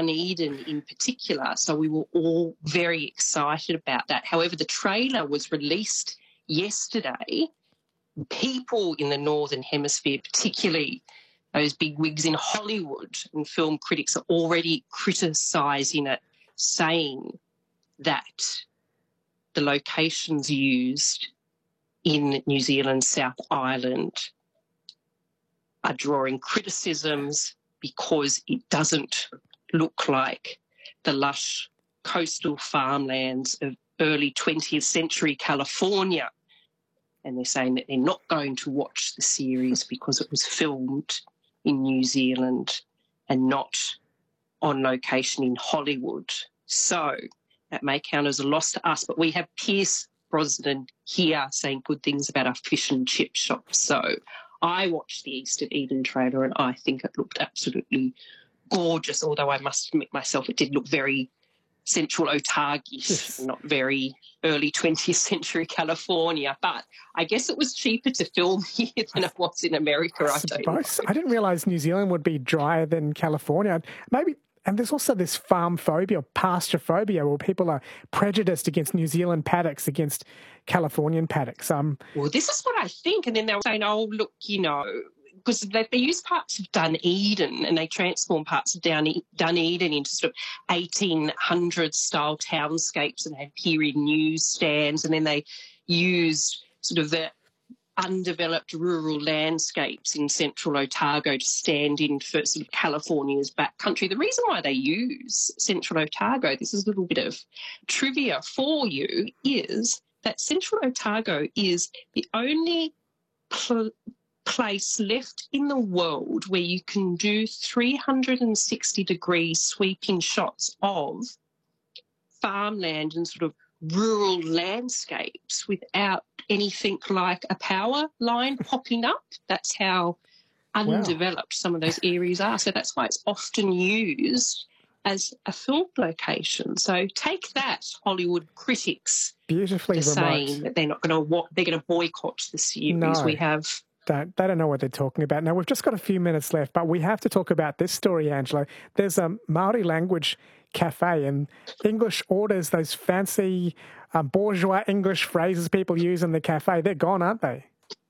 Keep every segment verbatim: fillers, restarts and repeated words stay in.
Dunedin in particular. So we were all very excited about that. However, the trailer was released yesterday. People in the Northern Hemisphere, particularly those big wigs in Hollywood and film critics, are already criticising it, saying that the locations used in New Zealand's South Island are drawing criticisms because it doesn't look like the lush coastal farmlands of early twentieth century California. And they're saying that they're not going to watch the series because it was filmed in New Zealand and not on location in Hollywood. So that may count as a loss to us, but we have Pierce Brosnan here saying good things about our fish and chip shop. So I watched the East of Eden trailer and I think it looked absolutely gorgeous, although I must admit myself it did look very Central Otago-ish, yes. Not very early twentieth century California. But I guess it was cheaper to film here than it was in America, I, I don't know. I didn't realise New Zealand would be drier than California. Maybe, and there's also this farm phobia, or pasture phobia, where people are prejudiced against New Zealand paddocks against Californian paddocks. Um, well, this is what I think. And then they were saying, oh, look, you know, because they, they use parts of Dunedin and they transform parts of Dun- Dunedin into sort of eighteen hundreds style townscapes and have period newsstands, and then they use sort of the undeveloped rural landscapes in central Otago to stand in for sort of California's backcountry. The reason why they use central Otago, this is a little bit of trivia for you, is that central Otago is the only pl- place left in the world where you can do three hundred sixty degree sweeping shots of farmland and sort of rural landscapes without anything like a power line popping up. That's how undeveloped wow. some of those areas are. So that's why it's often used as a film location. So take that, Hollywood critics. Beautifully for remote. Saying that they're not going to they're going to boycott the series. No. We have. Don't, they don't know what they're talking about. Now, we've just got a few minutes left, but we have to talk about this story, Angelo. There's a Māori language cafe, and English orders, those fancy um, bourgeois English phrases people use in the cafe, they're gone, aren't they?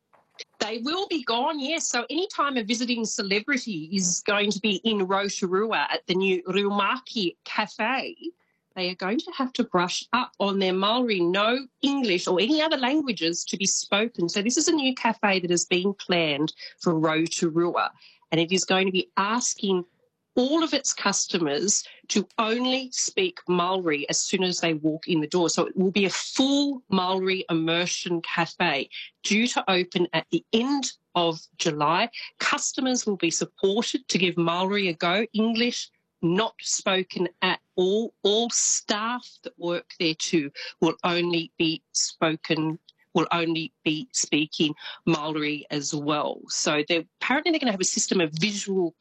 They will be gone, yes. So anytime a visiting celebrity is going to be in Rotorua at the new Riumaki Cafe, they are going to have to brush up on their Maori, no English or any other languages to be spoken. So this is a new cafe that has been planned for Rotorua, and it is going to be asking all of its customers to only speak Maori as soon as they walk in the door. So it will be a full Maori immersion cafe due to open at the end of July. Customers will be supported to give Maori a go. English not spoken at all. All staff that work there too will only be spoken, will only be speaking Maori as well. So they're, apparently they're going to have a system of visual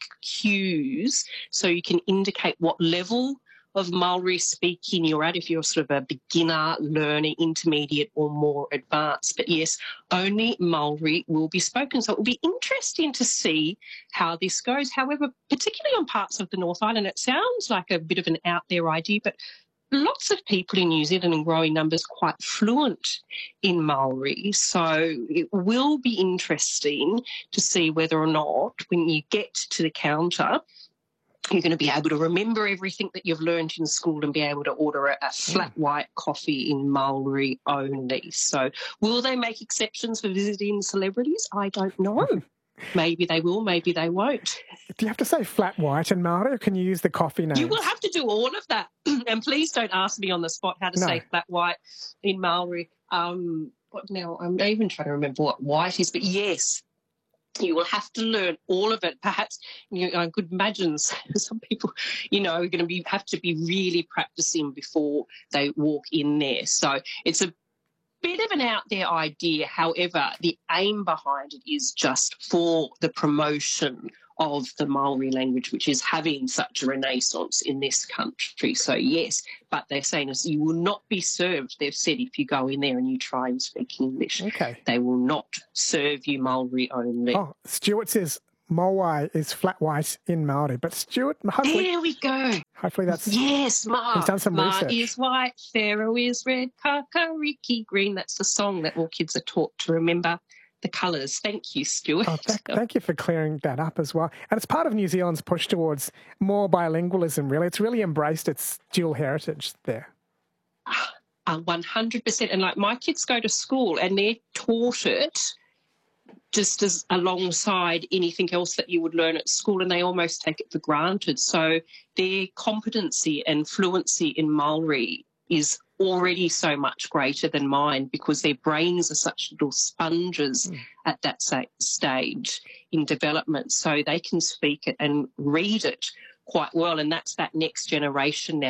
cues so you can indicate what level of Maori speaking you're at, if you're sort of a beginner, learner, intermediate or more advanced. But yes, only Maori will be spoken. So it will be interesting to see how this goes. However, particularly on parts of the North Island, it sounds like a bit of an out there idea, but lots of people in New Zealand in growing numbers quite fluent in Maori. So it will be interesting to see whether or not when you get to the counter, you're going to be able to remember everything that you've learned in school and be able to order a, a flat white coffee in Maori only. So will they make exceptions for visiting celebrities? I don't know. Maybe they will, maybe they won't. Do you have to say flat white in Maori, or can you use the coffee names? You will have to do all of that. And please don't ask me on the spot how to no. say flat white in Maori. Um, what now? I'm even trying to remember what white is, but yes, you will have to learn all of it. Perhaps, you know, I could imagine some people, you know, are going to be have to be really practicing before they walk in there. So it's a bit of an out there idea. However, the aim behind it is just for the promotion of the Maori language, which is having such a renaissance in this country. So, yes, but they're saying is you will not be served. They've said if you go in there and you try and speak English, okay. they will not serve you Maori only. Oh, Stuart says Moai is flat white in Maori, but Stuart, hopefully, there we go. Hopefully that's... Yes, Ma. He's done some Ma research. is white, Pharaoh is red, Kakariki green. That's the song that all kids are taught to remember the colours. Thank you, Stuart. Oh, th- thank you for clearing that up as well. And it's part of New Zealand's push towards more bilingualism, really. It's really embraced its dual heritage there. Uh, one hundred percent. And like my kids go to school and they're taught it just as alongside anything else that you would learn at school, and they almost take it for granted. So their competency and fluency in Maori is already so much greater than mine because their brains are such little sponges mm. at that stage in development. So they can speak it and read it quite well, and that's that next generation now.